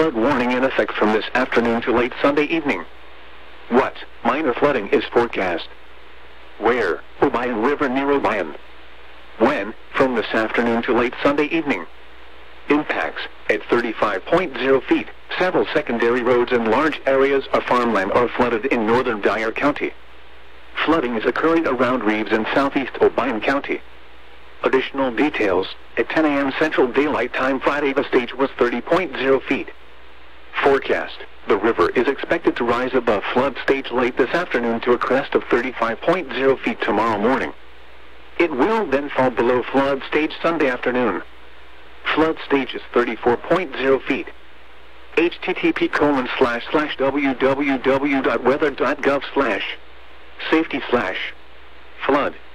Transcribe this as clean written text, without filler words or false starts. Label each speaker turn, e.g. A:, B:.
A: Flood warning in effect from this afternoon to late Sunday evening. What? Minor flooding is forecast. Where? Obion River near Obion. When? From this afternoon to late Sunday evening. Impacts: at 35.0 feet, several secondary roads and large areas of farmland are flooded in northern Dyer County. Flooding is occurring around Reeves in southeast Obion County. Additional details: at 10 a.m. Central Daylight Time Friday, the stage was 30.0 feet. Forecast: the river is expected to rise above flood stage late this afternoon to a crest of 35.0 feet tomorrow morning. It will then fall below flood stage Sunday afternoon. Flood stage is 34.0 feet. http://www.weather.gov/safety/flood